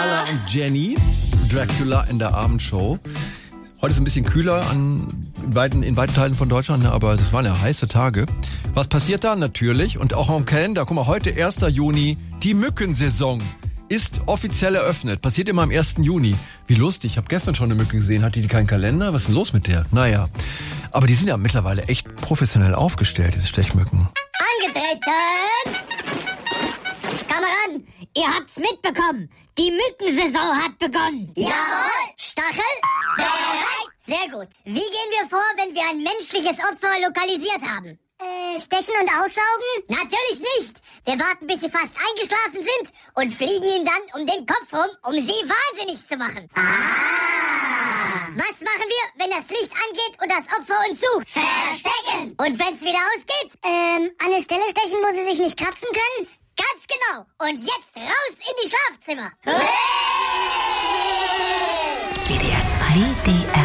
Carla und Jenny, Dracula in der Abendshow. Heute ist ein bisschen kühler in weiten Teilen von Deutschland, aber das waren ja heiße Tage. Was passiert da? Natürlich. Und auch am Kalender, guck mal, heute 1. Juni, die Mückensaison ist offiziell eröffnet. Passiert immer am 1. Juni. Wie lustig, ich habe gestern schon eine Mücke gesehen. Hatte die keinen Kalender? Was ist denn los mit der? Naja, aber die sind ja mittlerweile echt professionell aufgestellt, diese Stechmücken. Angetreten! Kameraden, ihr habt's mitbekommen. Die Mückensaison hat begonnen. Jawohl! Stachel? Bereit! Sehr gut. Wie gehen wir vor, wenn wir ein menschliches Opfer lokalisiert haben? Stechen und aussaugen? Natürlich nicht. Wir warten, bis sie fast eingeschlafen sind und fliegen ihnen dann um den Kopf rum, um sie wahnsinnig zu machen. Ah! Was machen wir, wenn das Licht angeht und das Opfer uns sucht? Verstecken! Und wenn's wieder ausgeht? An eine Stelle stechen, wo sie sich nicht kratzen können? Ganz genau. Und jetzt raus in die Schlafzimmer. WDR 2. WDR